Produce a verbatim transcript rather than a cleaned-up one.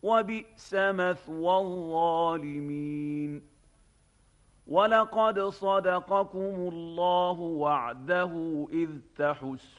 وبئس مثوى الظالمين. ولقد صدقكم الله وعده إذ تحسون